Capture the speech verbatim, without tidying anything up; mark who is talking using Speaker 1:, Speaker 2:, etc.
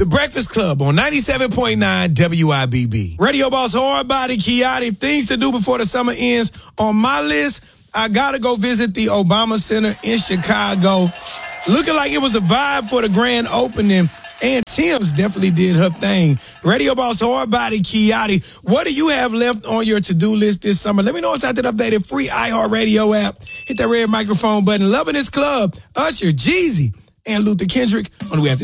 Speaker 1: The Breakfast Club on ninety-seven point nine W I B B. Radio Boss Hardbody Kiati, things to do before the summer ends. On my list, I gotta go visit the Obama Center in Chicago. Looking like it was a vibe for the grand opening. And Tim's definitely did her thing. Radio Boss Hardbody Kiati, what do you have left on your to-do list this summer? Let me know inside that updated free iHeartRadio app. Hit that red microphone button. Loving this club. Usher, Jeezy, and Luther Kendrick on the way after